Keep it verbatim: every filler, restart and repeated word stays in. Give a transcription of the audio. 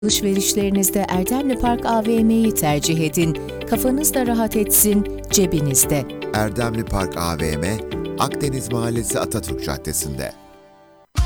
Alışverişlerinizde Erdemli Park A V M'yi tercih edin. Kafanız da rahat etsin, cebinizde. Erdemli Park A V M, Akdeniz Mahallesi Atatürk Caddesi'nde.